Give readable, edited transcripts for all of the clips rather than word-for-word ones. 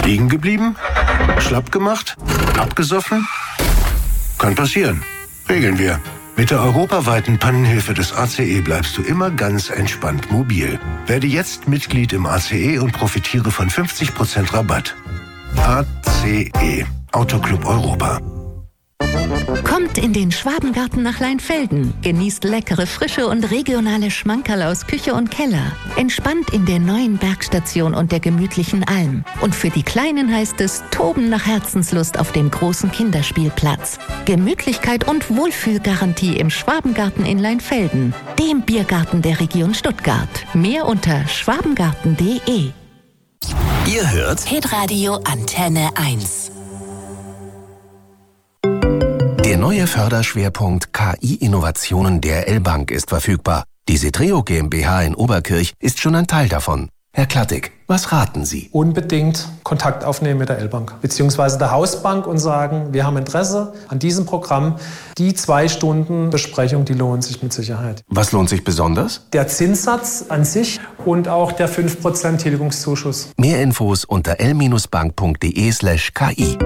Liegen geblieben? Schlapp gemacht? Abgesoffen? Kann passieren. Regeln wir. Mit der europaweiten Pannenhilfe des ACE bleibst du immer ganz entspannt mobil. Werde jetzt Mitglied im ACE und profitiere von 50% Rabatt. ACE. Autoclub Europa. Kommt in den Schwabengarten nach Leinfelden. Genießt leckere, frische und regionale Schmankerl aus Küche und Keller. Entspannt in der neuen Bergstation und der gemütlichen Alm. Und für die Kleinen heißt es Toben nach Herzenslust auf dem großen Kinderspielplatz. Gemütlichkeit und Wohlfühlgarantie im Schwabengarten in Leinfelden, dem Biergarten der Region Stuttgart. Mehr unter schwabengarten.de. Ihr hört Hitradio Antenne 1. Der neue Förderschwerpunkt KI-Innovationen der L-Bank ist verfügbar. Die Setreo GmbH in Oberkirch ist schon ein Teil davon. Herr Klattig, was raten Sie? Unbedingt Kontakt aufnehmen mit der L-Bank bzw. der Hausbank und sagen, wir haben Interesse an diesem Programm. Die 2 Stunden Besprechung, die lohnen sich mit Sicherheit. Was lohnt sich besonders? Der Zinssatz an sich und auch der 5% Tilgungszuschuss. Mehr Infos unter l-bank.de/ki.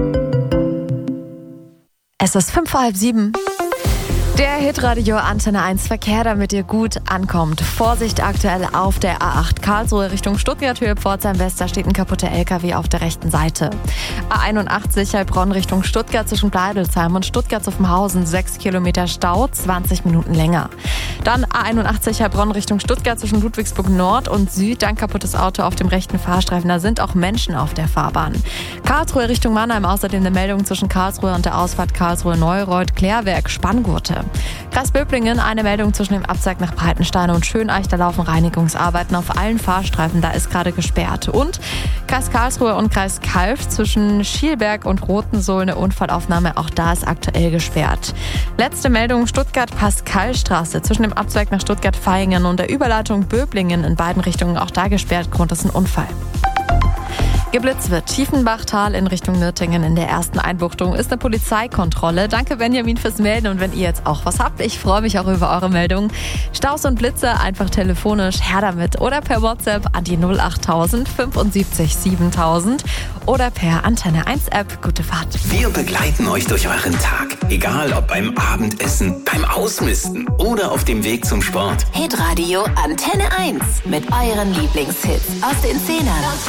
Es ist 6:05. Der Hitradio Antenne 1 Verkehr, damit ihr gut ankommt. Vorsicht aktuell auf der A8 Karlsruhe Richtung Stuttgart, Höhe Pforzheim-West, da steht ein kaputter LKW auf der rechten Seite. A81 Heilbronn Richtung Stuttgart zwischen Bleidelsheim und Stuttgart-Zuffenhausen, 6 Kilometer Stau, 20 Minuten länger. Dann A81 Heilbronn Richtung Stuttgart zwischen Ludwigsburg Nord und Süd, dann kaputtes Auto auf dem rechten Fahrstreifen, da sind auch Menschen auf der Fahrbahn. Karlsruhe Richtung Mannheim, außerdem eine Meldung zwischen Karlsruhe und der Ausfahrt Karlsruhe-Neureuth, Klärwerk, Spanngurte. Kreis Böblingen, eine Meldung zwischen dem Abzweig nach Breitenstein und Schöneich, da laufen Reinigungsarbeiten auf allen Fahrstreifen, da ist gerade gesperrt. Und Kreis Karlsruhe und Kreis Calw zwischen Schielberg und Rotensohl eine Unfallaufnahme, auch da ist aktuell gesperrt. Letzte Meldung, Stuttgart-Pascalstraße zwischen dem Abzweig nach Stuttgart-Vaihingen und der Überleitung Böblingen in beiden Richtungen, auch da gesperrt, Grund ist ein Unfall. Geblitzt wird. Tiefenbachtal in Richtung Nürtingen in der ersten Einbuchtung ist eine Polizeikontrolle. Danke Benjamin fürs Melden und wenn ihr jetzt auch was habt, ich freue mich auch über eure Meldungen. Staus und Blitze einfach telefonisch her damit oder per WhatsApp an die 08000 75 7000 oder per Antenne 1 App. Gute Fahrt. Wir begleiten euch durch euren Tag. Egal ob beim Abendessen, beim Ausmisten oder auf dem Weg zum Sport. Hitradio Antenne 1 mit euren Lieblingshits aus den 10ern.